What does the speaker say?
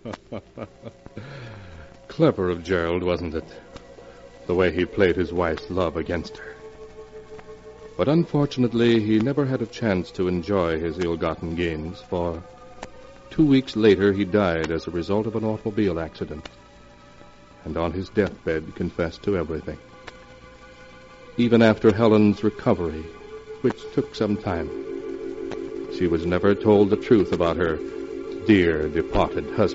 Clever of Gerald, wasn't it? The way he played his wife's love against her. But unfortunately, he never had a chance to enjoy his ill-gotten gains, for 2 weeks later he died as a result of an automobile accident, and on his deathbed confessed to everything. Even after Helen's recovery, which took some time, she was never told the truth about her dear departed husband.